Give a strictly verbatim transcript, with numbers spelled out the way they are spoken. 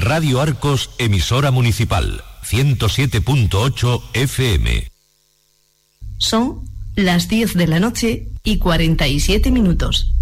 Radio Arcos, emisora municipal, ciento siete punto ocho F M. Son las diez de la noche y cuarenta y siete minutos.